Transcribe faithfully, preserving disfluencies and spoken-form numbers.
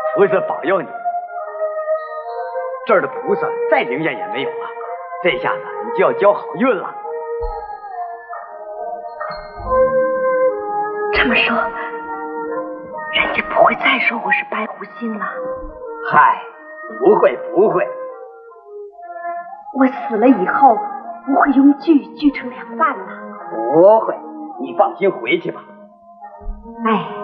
菩萨保佑你，这儿的菩萨再灵验也没有啊！这下子你就要交好运了。 这么说，人家不会再说我是白狐星了？ 嗨，不会不会。 我死了以后不会用锯锯成两半了？ 不会，你放心回去吧。 哎。